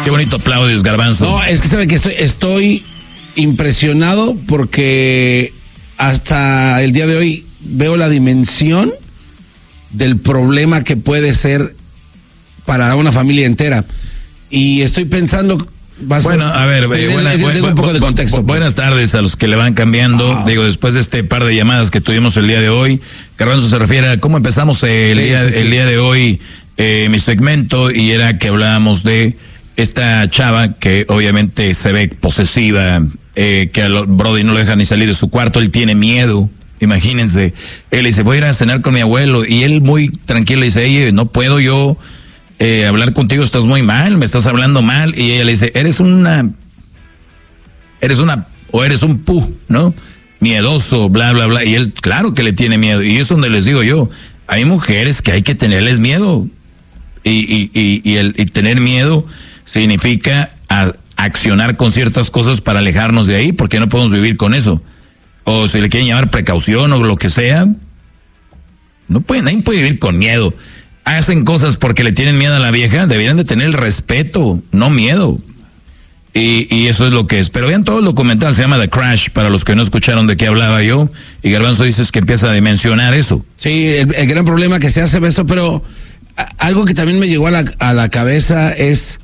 Qué bonito aplaudes, Garbanzo. No, es que sabe que estoy impresionado porque hasta el día de hoy veo la dimensión del problema que puede ser para una familia entera. Y estoy pensando... Bueno, a ver, un poco de contexto. Buenas tardes a los que le van cambiando. Digo, después de este par de llamadas que tuvimos el día de hoy, Garbanzo se refiere a cómo empezamos el día de hoy mi segmento, y era que hablábamos de esta chava que obviamente se ve posesiva, que a Brody no lo deja ni salir de su cuarto, él tiene miedo. Imagínense, él dice, voy a ir a cenar con mi abuelo, y él muy tranquilo dice, oye, no puedo yo hablar contigo, estás muy mal, me estás hablando mal. Y ella le dice, eres un pu, ¿no? Miedoso, bla, bla, bla. Y él, claro que le tiene miedo, y es donde les digo yo, hay mujeres que hay que tenerles miedo, y tener miedo significa accionar con ciertas cosas para alejarnos de ahí, porque no podemos vivir con eso. O si le quieren llamar precaución o lo que sea, nadie puede vivir con miedo. Hacen cosas porque le tienen miedo a la vieja, deberían de tener el respeto, no miedo. Y eso es lo que es. Pero vean todo el documental, se llama The Crash, para los que no escucharon de qué hablaba yo. Y Garbanzo dices que empieza a dimensionar eso. Sí, el gran problema que se hace esto, pero algo que también me llegó a la cabeza es...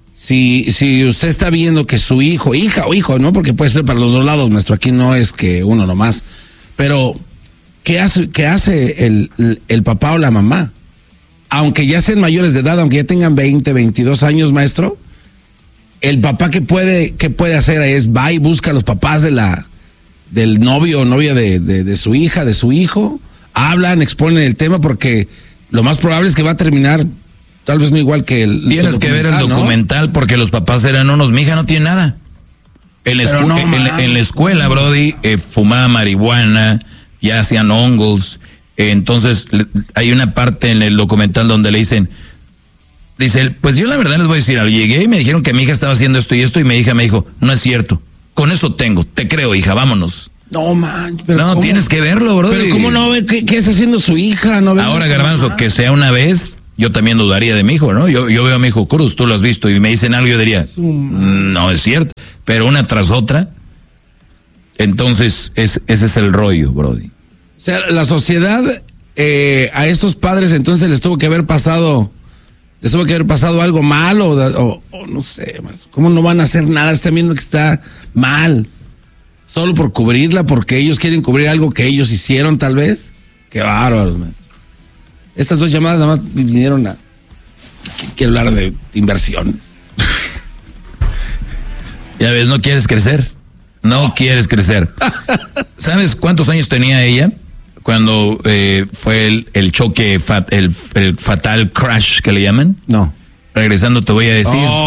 Si usted está viendo que su hija o hijo, ¿no? Porque puede ser para los dos lados, maestro, aquí no es que uno nomás. Pero, ¿qué hace el papá o la mamá? Aunque ya sean mayores de edad, aunque ya tengan 20, 22 años, maestro, el papá ¿qué puede hacer? Va y busca a los papás del novio o novia de su hija, de su hijo, hablan, exponen el tema, porque lo más probable es que va a terminar... Tal vez no igual que Tienes que ver el documental, ¿no? Porque los papás eran unos, mi hija no tiene nada. En la escuela, Brody, fumaba marihuana, ya hacían hongos. Entonces, hay una parte en el documental donde le dice él, pues yo la verdad les voy a decir algo. Llegué y me dijeron que mi hija estaba haciendo esto y esto, y mi hija me dijo, no es cierto, con eso te creo, hija, vámonos. No, man. Pero no, tienes que verlo, Brody. Pero ¿cómo no ve qué está haciendo su hija? No ve. Ahora, Garbanzo, que sea una vez... Yo también dudaría de mi hijo, ¿no? Yo veo a mi hijo Cruz, tú lo has visto, y me dicen algo, yo diría, no es cierto, pero una tras otra. Entonces, ese es el rollo, Brody. O sea, la sociedad, a estos padres entonces les tuvo que haber pasado algo mal, o no sé, ¿cómo no van a hacer nada? Están viendo que está mal, solo por cubrirla, porque ellos quieren cubrir algo que ellos hicieron, tal vez. Qué bárbaros, man. Estas dos llamadas nada más vinieron a hablar de inversiones. Ya ves, no quieres crecer. No quieres crecer. ¿Sabes cuántos años tenía ella cuando fue el choque, el fatal crash que le llaman? No. Regresando te voy a decir.